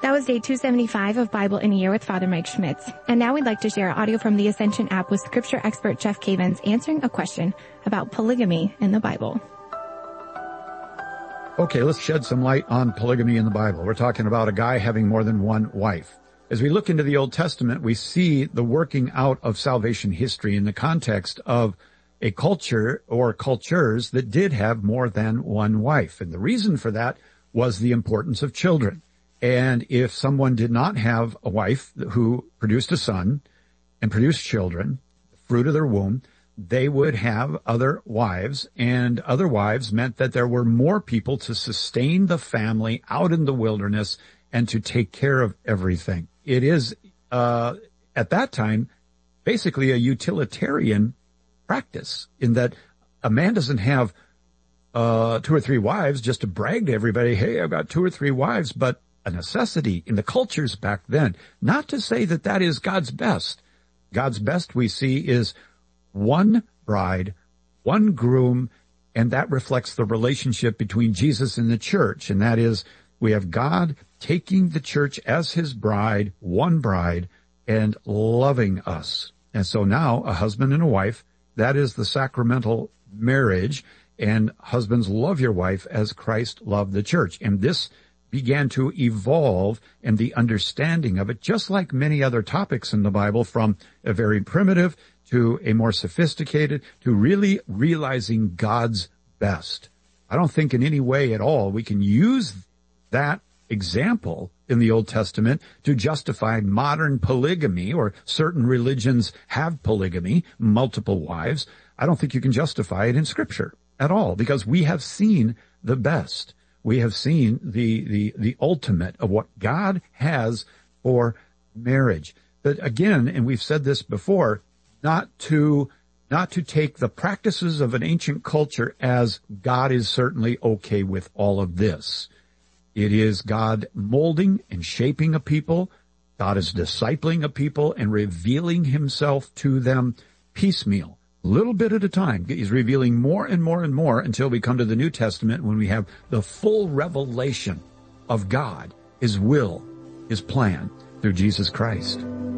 That was day 275 of Bible in a Year with Father Mike Schmitz. And now we'd like to share audio from the Ascension app with scripture expert Jeff Cavins answering a question about polygamy in the Bible. Okay, let's shed some light on polygamy in the Bible. We're talking about a guy having more than one wife. As we look into the Old Testament, we see the working out of salvation history in the context of a culture or cultures that did have more than one wife. And the reason for that was the importance of children. And if someone did not have a wife who produced a son and produced children, the fruit of their womb, they would have other wives, and other wives meant that there were more people to sustain the family out in the wilderness and to take care of everything. It is, at that time, basically a utilitarian practice in that a man doesn't have 2 or 3 wives just to brag to everybody, hey, I've got 2 or 3 wives, but a necessity in the cultures back then. Not to say that that is God's best. God's best we see is one bride, one groom, and that reflects the relationship between Jesus and the church. And that is, we have God taking the church as his bride, one bride, and loving us. And so now a husband and a wife, that is the sacramental marriage. And husbands, love your wife as Christ loved the church. And this began to evolve, and the understanding of it, just like many other topics in the Bible, from a very primitive to a more sophisticated, to really realizing God's best. I don't think in any way at all we can use that example in the Old Testament to justify modern polygamy, or certain religions have polygamy, multiple wives. I don't think you can justify it in Scripture at all, because we have seen the best. We have seen the ultimate of what God has for marriage. But again, and we've said this before, not to take the practices of an ancient culture as God is certainly okay with all of this. It is God molding and shaping a people. God is discipling a people and revealing himself to them piecemeal. Little bit at a time. He's revealing more and more and more until we come to the New Testament, when we have the full revelation of God, his will, his plan through Jesus Christ.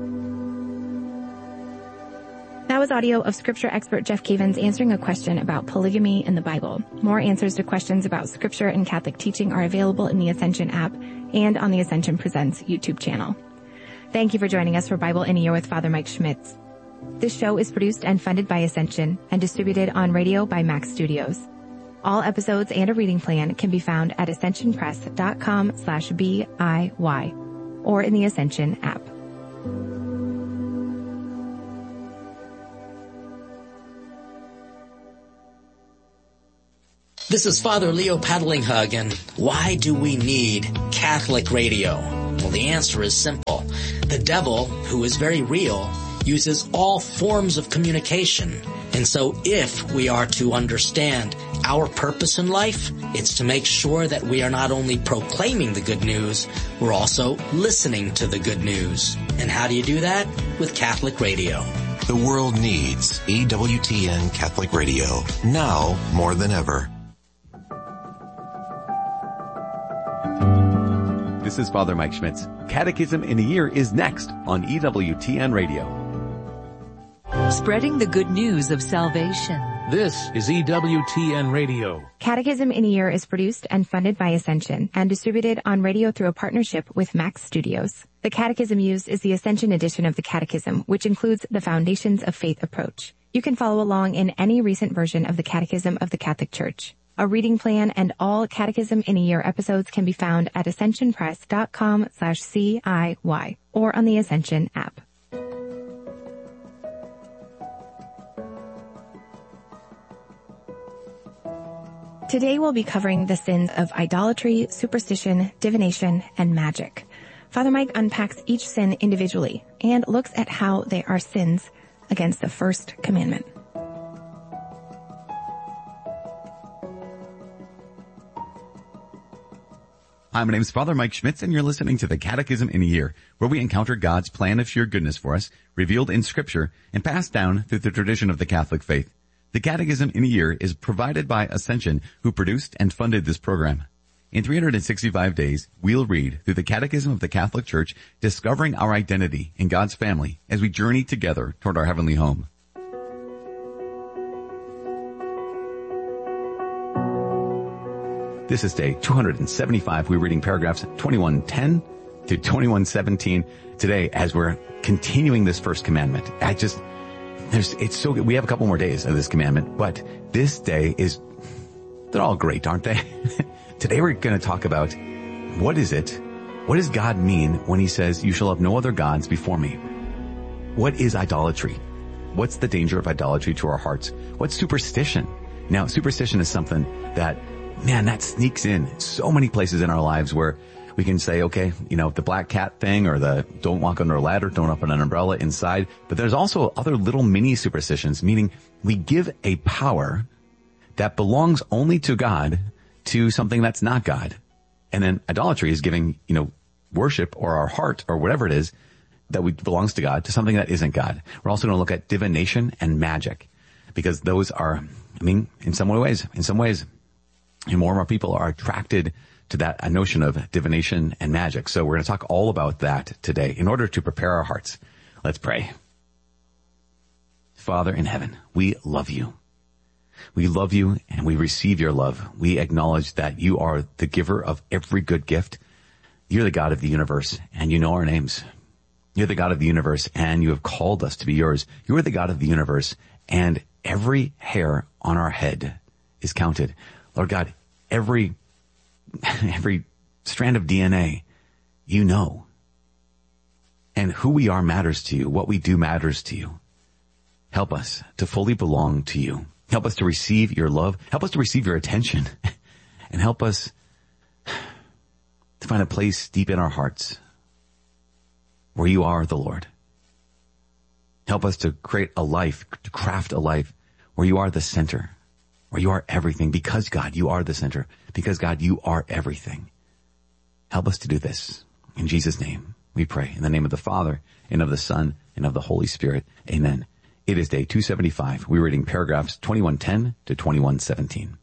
That was audio of scripture expert Jeff Cavins answering a question about polygamy in the Bible. More answers to questions about scripture and Catholic teaching are available in the Ascension app and on the Ascension Presents YouTube channel. Thank you for joining us for Bible in a Year with Father Mike Schmitz. This show is produced and funded by Ascension and distributed on radio by Max Studios. All episodes and a reading plan can be found at ascensionpress.com/BIY or in the Ascension app. This is Father Leo Paddlinghug, and why do we need Catholic radio? Well, the answer is simple. The devil, who is very real, uses all forms of communication. And so if we are to understand our purpose in life, it's to make sure that we are not only proclaiming the good news, we're also listening to the good news. And how do you do that? With Catholic radio. The world needs EWTN Catholic Radio, now more than ever. This is Father Mike Schmitz. Catechism in a Year is next on EWTN Radio. Spreading the good news of salvation. This is EWTN Radio. Catechism in a Year is produced and funded by Ascension and distributed on radio through a partnership with Max Studios. The catechism used is the Ascension edition of the Catechism, which includes the Foundations of Faith approach. You can follow along in any recent version of the Catechism of the Catholic Church. A reading plan and all Catechism in a Year episodes can be found at ascensionpress.com/CIY or on the Ascension app. Today we'll be covering the sins of idolatry, superstition, divination, and magic. Father Mike unpacks each sin individually and looks at how they are sins against the first commandment. Hi, my name is Father Mike Schmitz, and you're listening to the Catechism in a Year, where we encounter God's plan of sheer goodness for us, revealed in Scripture, and passed down through the tradition of the Catholic faith. The Catechism in a Year is provided by Ascension, who produced and funded this program. In 365 days, we'll read through the Catechism of the Catholic Church, discovering our identity in God's family as we journey together toward our heavenly home. This is day 275. We're reading paragraphs 2110 to 2117 today as we're continuing this first commandment. It's so good. We have a couple more days of this commandment, but this day they're all great, aren't they? Today we're going to talk about what does God mean when he says, you shall have no other gods before me? What is idolatry? What's the danger of idolatry to our hearts? What's superstition? Now, superstition is something that sneaks in so many places in our lives where we can say, okay, the black cat thing or the don't walk under a ladder, don't open an umbrella inside. But there's also other little mini superstitions, meaning we give a power that belongs only to God to something that's not God. And then idolatry is giving, worship or our heart or whatever it is that belongs to God to something that isn't God. We're also going to look at divination and magic because those are, in some ways, and more and more people are attracted to that notion of divination and magic. So we're going to talk all about that today in order to prepare our hearts. Let's pray. Father in heaven, we love you. We love you and we receive your love. We acknowledge that you are the giver of every good gift. You're the God of the universe and you know our names. You're the God of the universe and you have called us to be yours. You are the God of the universe and every hair on our head is counted. Lord God, every strand of DNA, you know. And who we are matters to you. What we do matters to you. Help us to fully belong to you. Help us to receive your love. Help us to receive your attention. And help us to find a place deep in our hearts where you are the Lord. Help us to create a life, to craft a life where you are the center. Where you are everything, because God, you are the center. Because God, you are everything. Help us to do this. In Jesus' name, we pray. In the name of the Father, and of the Son, and of the Holy Spirit. Amen. It is day 275. We're reading paragraphs 2110 to 2117.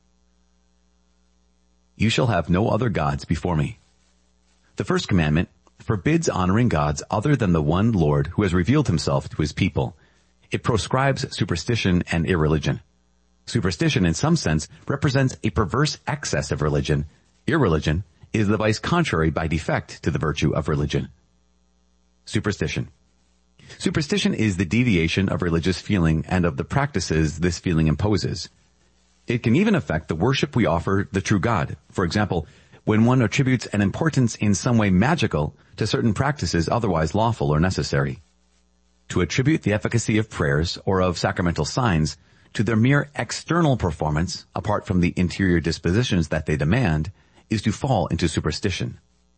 You shall have no other gods before me. The first commandment forbids honoring gods other than the one Lord who has revealed himself to his people. It proscribes superstition and irreligion. Superstition, in some sense, represents a perverse excess of religion. Irreligion is the vice contrary by defect to the virtue of religion. Superstition. Superstition is the deviation of religious feeling and of the practices this feeling imposes. It can even affect the worship we offer the true God. For example, when one attributes an importance in some way magical to certain practices otherwise lawful or necessary. To attribute the efficacy of prayers or of sacramental signs to their mere external performance, apart from the interior dispositions that they demand, is to fall into superstition.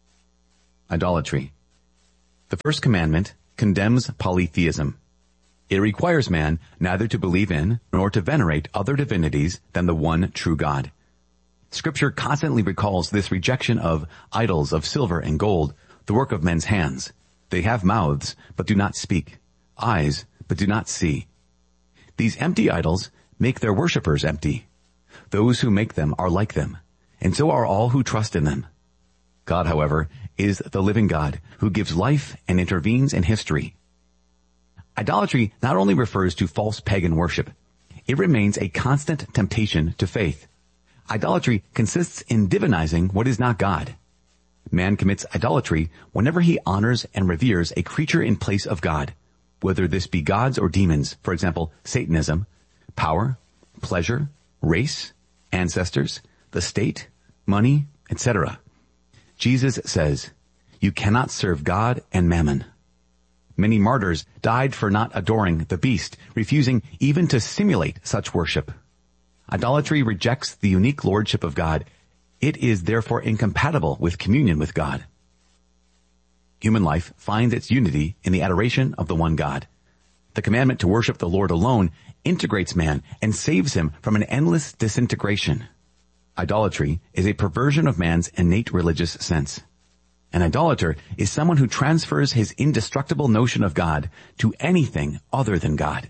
Idolatry. The first commandment condemns polytheism. It requires man neither to believe in nor to venerate other divinities than the one true God. Scripture constantly recalls this rejection of idols of silver and gold, the work of men's hands. They have mouths, but do not speak, eyes, but do not see. These empty idols make their worshippers empty. Those who make them are like them, and so are all who trust in them. God, however, is the living God who gives life and intervenes in history. Idolatry not only refers to false pagan worship, it remains a constant temptation to faith. Idolatry consists in divinizing what is not God. Man commits idolatry whenever he honors and reveres a creature in place of God, whether this be gods or demons, for example, Satanism, power, pleasure, race, ancestors, the state, money, etc. Jesus says, you cannot serve God and mammon. Many martyrs died for not adoring the beast, refusing even to simulate such worship. Idolatry rejects the unique lordship of God. It is therefore incompatible with communion with God. Human life finds its unity in the adoration of the one God. The commandment to worship the Lord alone integrates man and saves him from an endless disintegration. Idolatry is a perversion of man's innate religious sense. An idolater is someone who transfers his indestructible notion of God to anything other than God.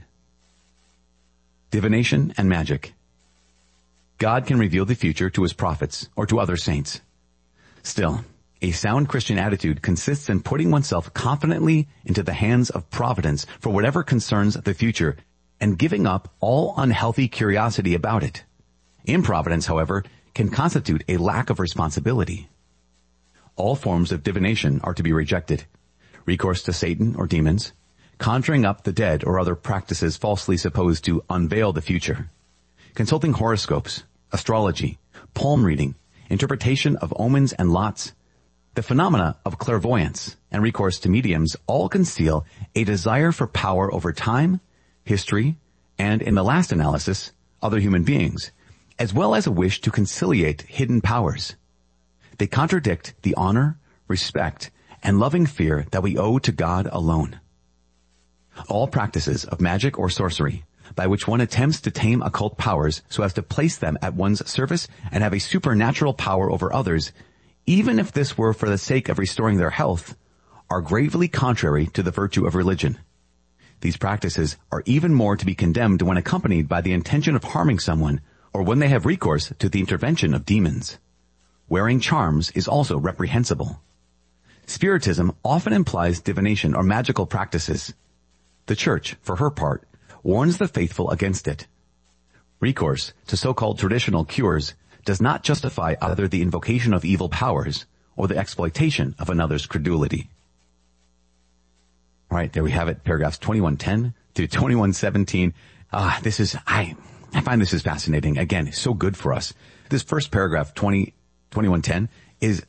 Divination and magic. God can reveal the future to his prophets or to other saints. Still, a sound Christian attitude consists in putting oneself confidently into the hands of providence for whatever concerns the future and giving up all unhealthy curiosity about it. Improvidence, however, can constitute a lack of responsibility. All forms of divination are to be rejected. Recourse to Satan or demons, conjuring up the dead or other practices falsely supposed to unveil the future, consulting horoscopes, astrology, palm reading, interpretation of omens and lots, the phenomena of clairvoyance, and recourse to mediums all conceal a desire for power over time, history, and in the last analysis, other human beings, as well as a wish to conciliate hidden powers. They contradict the honor, respect, and loving fear that we owe to God alone. All practices of magic or sorcery, by which one attempts to tame occult powers so as to place them at one's service and have a supernatural power over others, even if this were for the sake of restoring their health, are gravely contrary to the virtue of religion. These practices are even more to be condemned when accompanied by the intention of harming someone or when they have recourse to the intervention of demons. Wearing charms is also reprehensible. Spiritism often implies divination or magical practices. The Church, for her part, warns the faithful against it. Recourse to so-called traditional cures does not justify either the invocation of evil powers or the exploitation of another's credulity. All right, there we have it, paragraphs 2110 to 2117. I find this is fascinating. Again, it's so good for us. This first paragraph, 2110, is,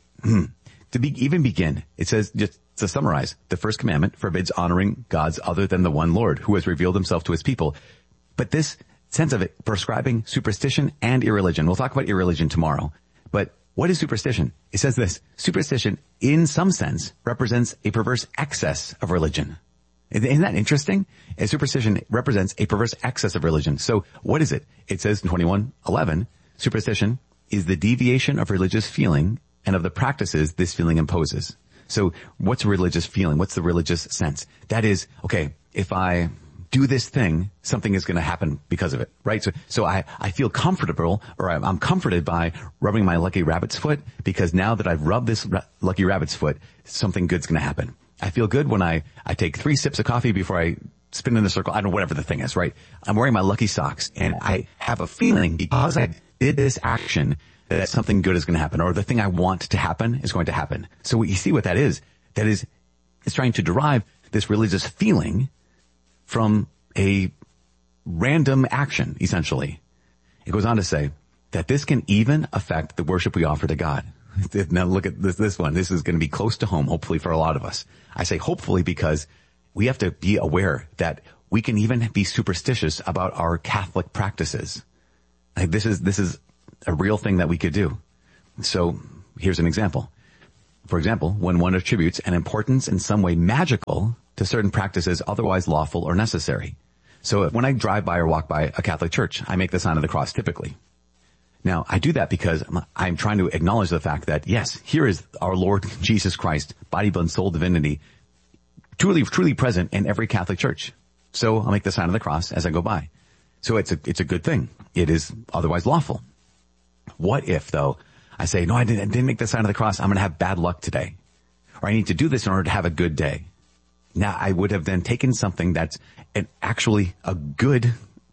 even begin, it says, just to summarize, the first commandment forbids honoring gods other than the one Lord who has revealed himself to his people. But this sense of it prescribing superstition and irreligion. We'll talk about irreligion tomorrow. But what is superstition? It says this: superstition, in some sense, represents a perverse excess of religion. Isn't that interesting? A superstition represents a perverse excess of religion. So what is it? It says in 21:11, superstition is the deviation of religious feeling and of the practices this feeling imposes. So what's a religious feeling? What's the religious sense? That is, okay, if I do this thing, something is going to happen because of it, right? So I feel comfortable, or I'm comforted by rubbing my lucky rabbit's foot, because now that I've rubbed this lucky rabbit's foot, something good's going to happen. I feel good when I take 3 sips of coffee before I spin in a circle. I don't know, whatever the thing is, right? I'm wearing my lucky socks and I have a feeling because I did this action that something good is going to happen, or the thing I want to happen is going to happen. So you see what that is? That is, it's trying to derive this religious feeling from a random action, essentially. It goes on to say that this can even affect the worship we offer to God. Now look at this one. This is going to be close to home, hopefully, for a lot of us. I say hopefully because we have to be aware that we can even be superstitious about our Catholic practices. Like this is a real thing that we could do. So here's an example. For example, when one attributes an importance in some way magical to certain practices otherwise lawful or necessary. So when I drive by or walk by a Catholic church, I make the sign of the cross typically. Now, I do that because I'm trying to acknowledge the fact that, yes, here is our Lord Jesus Christ, body, blood, soul, divinity, truly present in every Catholic church. So I'll make the sign of the cross as I go by. So it's a good thing. It is otherwise lawful. What if, though, I say, no, I didn't make the sign of the cross. I'm going to have bad luck today. Or I need to do this in order to have a good day. Now, I would have then taken something that's actually a good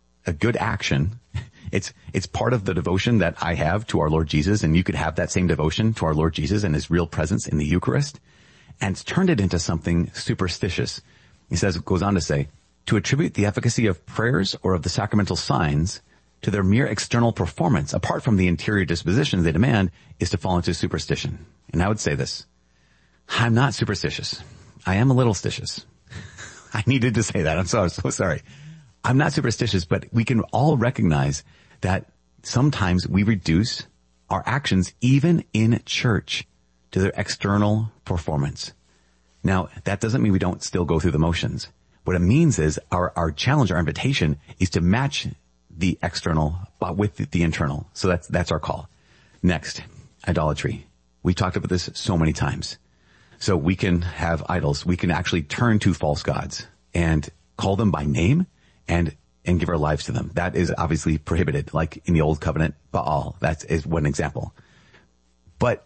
action. It's part of the devotion that I have to our Lord Jesus, and you could have that same devotion to our Lord Jesus and his real presence in the Eucharist, and it's turned it into something superstitious. It goes on to say, to attribute the efficacy of prayers or of the sacramental signs to their mere external performance, apart from the interior dispositions they demand, is to fall into superstition. And I would say this: I'm not superstitious. I am a little stitious. I needed to say that. I'm so sorry. I'm not superstitious, but we can all recognize that sometimes we reduce our actions, even in church, to their external performance. Now, that doesn't mean we don't still go through the motions. What it means is our challenge, our invitation is to match the external with the internal. So that's our call. Next, idolatry. We talked about this so many times. So we can have idols. We can actually turn to false gods and call them by name and give our lives to them. That is obviously prohibited, like in the Old Covenant, Baal. That is one example. But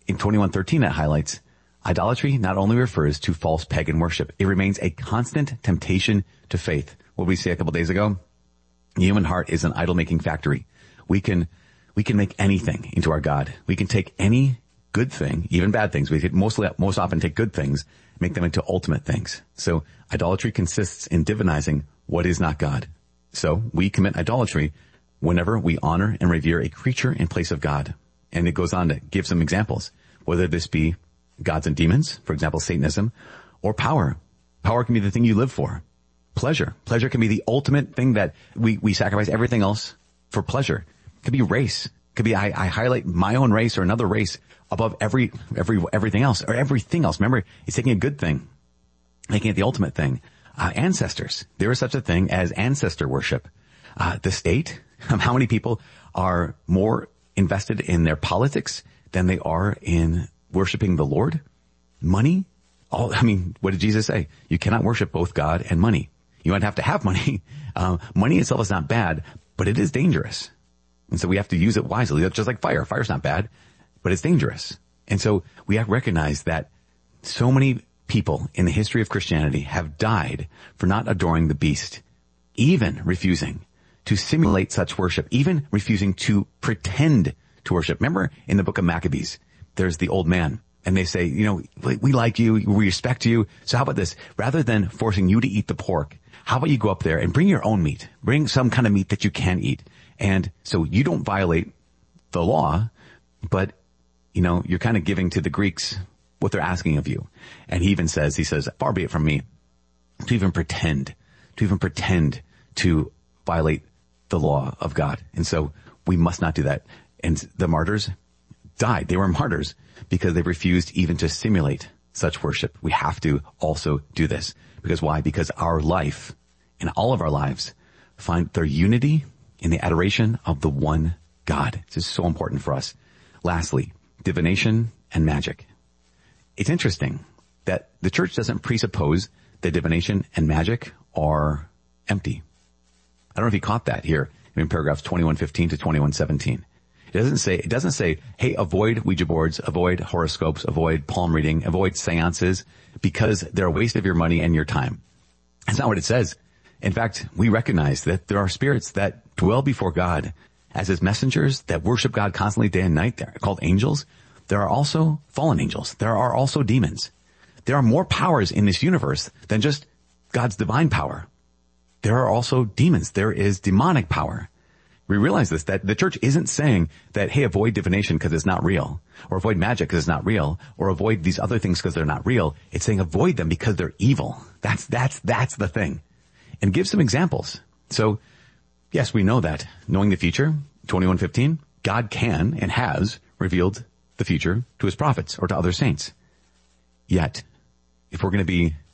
in 21:13 it highlights, idolatry not only refers to false pagan worship, it remains a constant temptation to faith. What did we say a couple days ago? The human heart is an idol-making factory. We can make anything into our God. We can take any good thing, even bad things. We could most often take good things, make them into ultimate things. So idolatry consists in divinizing what is not God. So we commit idolatry whenever we honor and revere a creature in place of God. And it goes on to give some examples, whether this be gods and demons, for example, Satanism, or power. Power can be the thing you live for. Pleasure can be the ultimate thing that we sacrifice everything else for pleasure. It could be race. It could be I highlight my own race or another race above everything else or everything else. Remember, it's taking a good thing, making it the ultimate thing. Ancestors. There is such a thing as ancestor worship. The state, how many people are more invested in their politics than they are in worshiping the Lord? Money. What did Jesus say? You cannot worship both God and money. You might have to have money. Money itself is not bad, but it is dangerous. And so we have to use it wisely. That's just like fire. Fire's not bad, but it's dangerous. And so we have to recognize that so many people in the history of Christianity have died for not adoring the beast, even refusing to simulate such worship, even refusing to pretend to worship. Remember in the book of Maccabees, there's the old man. And they say, we like you, we respect you. So how about this? Rather than forcing you to eat the pork, how about you go up there and bring your own meat? Bring some kind of meat that you can eat. And so you don't violate the law, but, you're kind of giving to the Greeks what they're asking of you. And he says, far be it from me to even pretend to violate the law of God. And so we must not do that. And the martyrs died. They were martyrs because they refused even to simulate such worship. We have to also do this. Because why? Because our life and all of our lives find their unity in the adoration of the one God. This is so important for us. Lastly, divination and magic. It's interesting that the church doesn't presuppose that divination and magic are empty. I don't know if you caught that here in paragraphs 21:15 to 21:17. It doesn't say, hey, avoid Ouija boards, avoid horoscopes, avoid palm reading, avoid seances because they're a waste of your money and your time. That's not what it says. In fact, we recognize that there are spirits that dwell before God as his messengers that worship God constantly day and night. They're called angels. There are also fallen angels. There are also demons. There are more powers in this universe than just God's divine power. There are also demons. There is demonic power. We realize this, that the church isn't saying that, hey, avoid divination because it's not real, or avoid magic because it's not real, or avoid these other things because they're not real. It's saying avoid them because they're evil. That's the thing. And give some examples. So, yes, we know that. Knowing the future, 21:15, God can and has revealed the future to his prophets or to other saints. Yet, if we're going to be